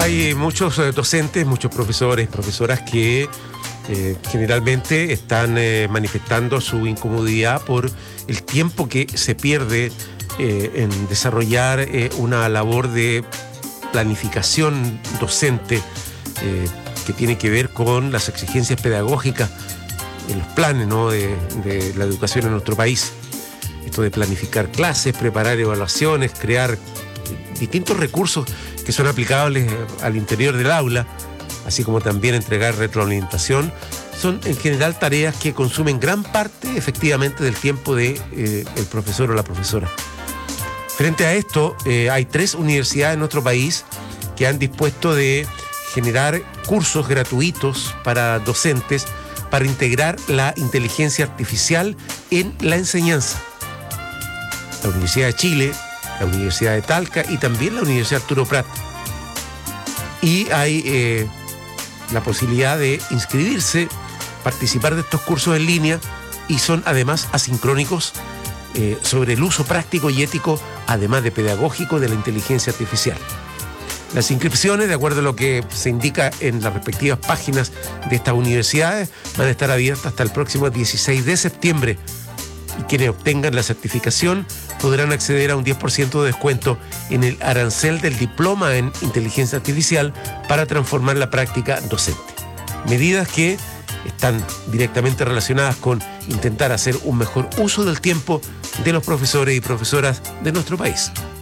Hay muchos docentes, muchos profesores, profesoras que generalmente están manifestando su incomodidad por el tiempo que se pierde en desarrollar una labor de planificación docente que tiene que ver con las exigencias pedagógicas en los planes, ¿no?, de la educación en nuestro país. Esto de planificar clases, preparar evaluaciones, crear distintos recursos que son aplicables al interior del aula, así como también entregar retroalimentación, son en general tareas que consumen gran parte efectivamente del tiempo del profesor o la profesora. Frente a esto, hay 3 universidades en nuestro país que han dispuesto de generar cursos gratuitos para docentes para integrar la inteligencia artificial en la enseñanza. La Universidad de Chile, la Universidad de Talca y también la Universidad Arturo Prat. Y hay la posibilidad de inscribirse, participar de estos cursos en línea, y son además asincrónicos sobre el uso práctico y ético, además de pedagógico, de la inteligencia artificial. Las inscripciones, de acuerdo a lo que se indica en las respectivas páginas de estas universidades, van a estar abiertas hasta el próximo 16 de septiembre. Y quienes obtengan la certificación podrán acceder a un 10% de descuento en el arancel del diploma en inteligencia artificial para transformar la práctica docente. Medidas que están directamente relacionadas con intentar hacer un mejor uso del tiempo de los profesores y profesoras de nuestro país.